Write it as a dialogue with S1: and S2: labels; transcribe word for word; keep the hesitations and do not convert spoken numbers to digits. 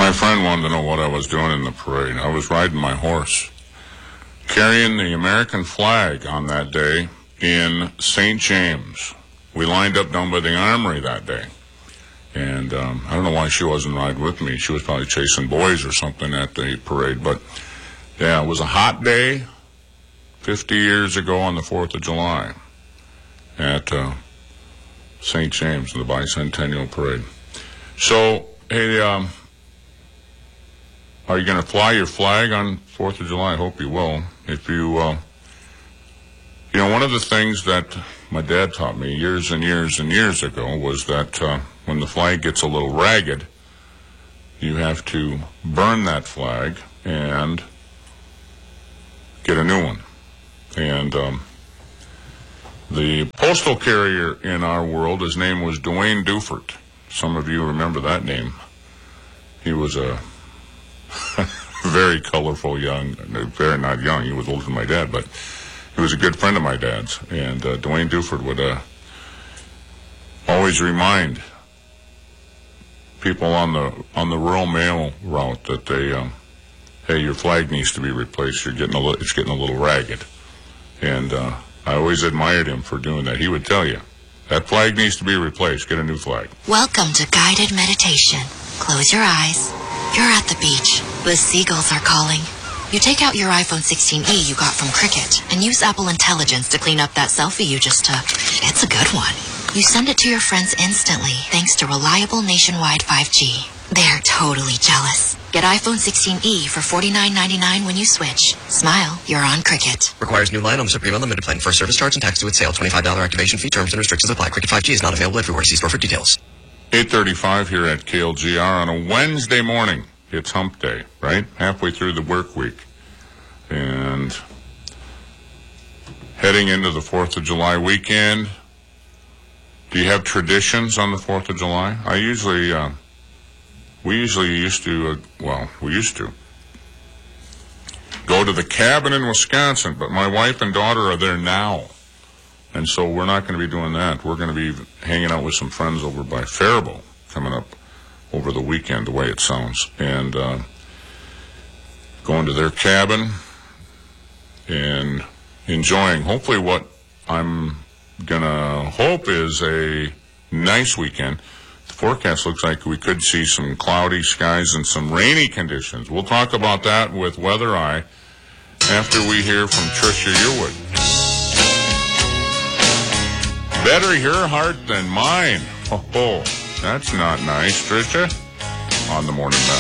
S1: My friend wanted to know what I was doing in the parade. I was riding my horse, carrying the American flag on that day in Saint James. We lined up down by the armory that day. And um, I don't know why she wasn't riding with me. She was probably chasing boys or something at the parade. But, yeah, it was a hot day fifty years ago on the fourth of July at uh, Saint James, the bicentennial parade. So, hey, um, are you going to fly your flag on fourth of July? I hope you will. If you, uh, you know, one of the things that my dad taught me years and years and years ago was that uh, when the flag gets a little ragged, you have to burn that flag and get a new one. And um, the postal carrier in our world, his name was Dwayne Dufert. Some of you remember that name. He was a very colorful young, very not young, he was older than my dad, but he was a good friend of my dad's. And uh, Dwayne Dufert would uh, always remind people on the on the rural mail route that they, um, hey, your flag needs to be replaced. You're getting a li- it's getting a little ragged. And uh, I always admired him for doing that. He would tell you, that flag needs to be replaced. Get a new flag.
S2: Welcome to guided meditation. Close your eyes. You're at the beach. The seagulls are calling. You take out your iPhone sixteen E you got from Cricket and use Apple Intelligence to clean up that selfie you just took. It's a good one. You send it to your friends instantly thanks to reliable nationwide five G. They're totally jealous. Get iPhone sixteen E for forty-nine ninety-nine when you switch. Smile, you're on Cricket.
S3: Requires new line on the Supreme Unlimited plan. First service charge and tax due at sale. twenty-five dollars activation fee. Terms and restrictions apply. Cricket five G is not available everywhere. See store for details.
S1: eight thirty-five here at K L G R on a Wednesday morning. It's hump day, right? Halfway through the work week. And heading into the fourth of July weekend. Do you have traditions on the fourth of July? I usually, uh, we usually used to, uh, well, we used to go to the cabin in Wisconsin, but my wife and daughter are there now. And so we're not going to be doing that. We're going to be hanging out with some friends over by Faribault coming up over the weekend, the way it sounds. And uh, going to their cabin and enjoying, hopefully, what I'm going to hope is a nice weekend. The forecast looks like we could see some cloudy skies and some rainy conditions. We'll talk about that with Weather Eye after we hear from Tricia Yearwood. Better your heart than mine. Oh, that's not nice, Tricia. On the Morning Mess.